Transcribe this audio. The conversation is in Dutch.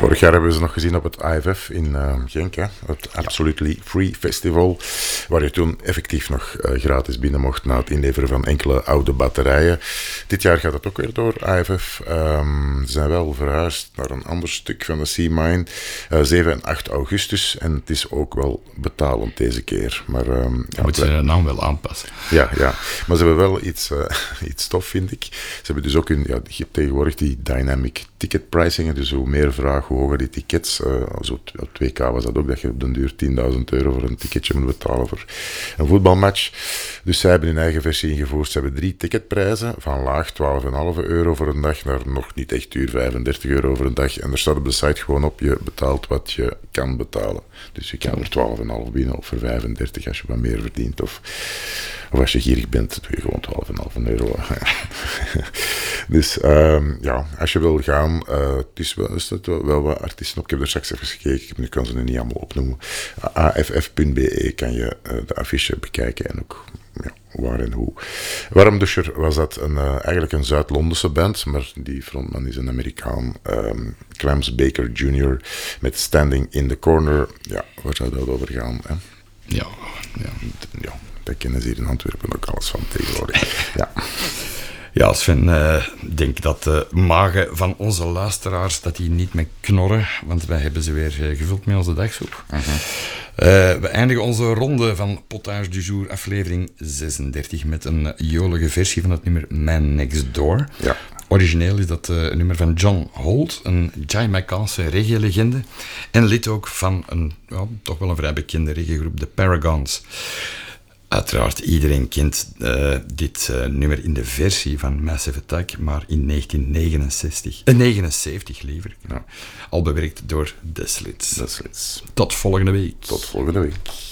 Vorig jaar hebben we ze nog gezien op het AFF in Genk, hè? Het Absolutely Free Festival, waar je toen effectief nog gratis binnen mocht na het inleveren van enkele oude batterijen. Dit jaar gaat het ook weer door, AFF. Ze zijn wel verhuisd naar een ander stuk van de Sea Mine, 7 en 8 augustus, en het is ook wel betalend deze keer. Maar, moet ze naam wel aanpassen. Ja, maar ze hebben wel iets tof, vind ik. Ze hebben dus ook je hebt tegenwoordig die dynamic ticket pricing, dus hoe meer vraag, hoe hoger die tickets. Zo op 2K was dat ook, dat je op den duur €10.000 voor een ticketje moet betalen voor een voetbalmatch. Dus zij hebben hun eigen versie ingevoerd. Ze hebben 3 ticketprijzen, van laag €12,5 voor een dag naar nog niet echt duur €35 voor een dag. En er staat op de site gewoon op, je betaalt wat je kan betalen. Dus je kan er 12,5 binnen of voor 35 als je wat meer verdient. Of als je gierig bent, doe je gewoon €12,5. Dus als je wil gaan, er zitten wel wat artiesten op. Ik heb er straks even gekeken, nu kan ze er niet allemaal opnoemen. aff.be kan je de affiche bekijken en ook waar en hoe. Warmduscher was dat eigenlijk een Zuid-Londense band, maar die frontman is een Amerikaan, Clems Baker Jr. met Standing in the Corner. Ja, waar zou dat over gaan? Hè? Ja. Daar kennen ze hier in Antwerpen ook alles van tegenwoordig. Ja. Ja, Sven, ik denk dat de magen van onze luisteraars dat die niet meer knorren, want wij hebben ze weer gevuld met onze dagsoep. We eindigen onze ronde van Potage du Jour, aflevering 36, met een jolige versie van het nummer Man Next Door. Ja. Origineel is dat een nummer van John Holt, een Jamaicaanse reggae-legende, en lid ook van toch wel een vrij bekende reggae-groep, The Paragons. Uiteraard, iedereen kent dit nummer in de versie van Massive Attack, maar in 1979 liever. Ja. Al bewerkt door The Slits. The Slits. Tot volgende week. Tot volgende week.